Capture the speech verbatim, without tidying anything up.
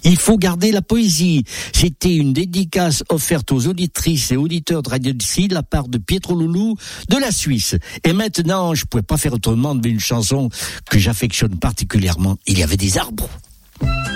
Il faut garder la poésie. C'était une dédicace offerte aux auditrices et auditeurs de Radio D'ici de la part de Pietro Loulou de la Suisse. Et maintenant, je pouvais pas faire autrement d'une chanson que j'affectionne particulièrement. Il y avait des arbres.